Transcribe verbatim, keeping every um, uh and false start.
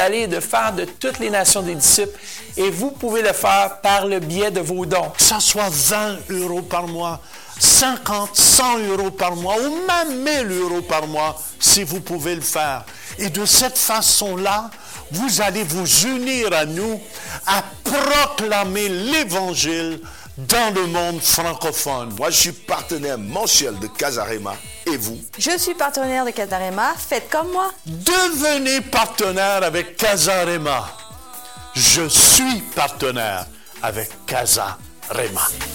d'aller et de faire de toutes les nations des disciples. Et vous pouvez le faire par le biais de vos dons. Que ça soit vingt euros par mois, cinquante, cent euros par mois ou même mille euros par mois, si vous pouvez le faire. Et de cette façon-là, vous allez vous unir à nous à proclamer l'Évangile dans le monde francophone. Moi, je suis partenaire mensuel de Casarema. Et vous? Je suis partenaire de Casarema. Faites comme moi. Devenez partenaire avec Casarema. Je suis partenaire avec Casarema.